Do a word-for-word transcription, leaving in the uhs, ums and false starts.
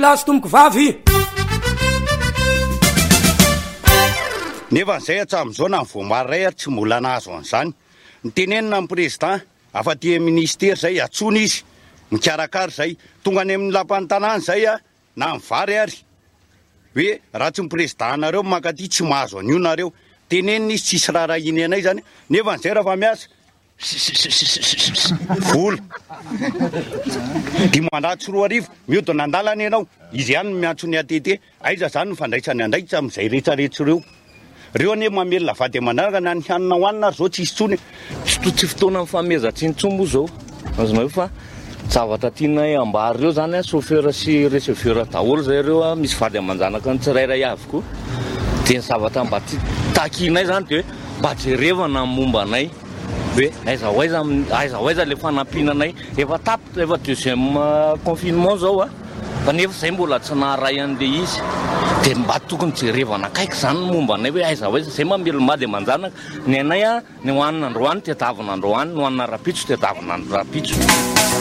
lazo tomboko vavy. Nefa n'izay hatram'izao na voamaray tsy mbola nahazo an'izany. Nitenenina amin'ny président afa ty ministera zay atsona izy mikarakara zay tonga any amin'ny lapan'ny tanàna zay a na mivary ary hoe raha tsy président nareo makaty tsy mahazo an'io nareo tenenina izy tsisy raha rahiny anay zany nefa n'izay raha fa miasa vola dimanjato sy roa arivo mihodina an-dalana ianao izy ihany miantso ny atete aiza zany ny fandraisany andraikitra amin'izay rehetrarehetra ireo reo ane mamelona vady amanaraka na ny hanina hoanina ary zao tsisy tsony tsy fotoana ny famezatsiny zao azonao fa zavatra tianay ambary reo zany a chauffeur sy receveur daholo zay reo misy vady amanjanaka ny tsirairay avy koa dia ny zavatra mba tsy takinay zany de mba jerevana momba anay hoe aiza hoaiza aiza hoaiza le fanampinanay efa tapitra efa deuxième confinement zao a fa nefa zay mbola tsy naharay an'le izy dia mba tokony jerevana akaiky zany momba anay hoe aiza hoaiza zay mamelomady amanjanaka ny anay a ny hoanina androany tetavina androany ny hoanina rapitso tetavina rapitso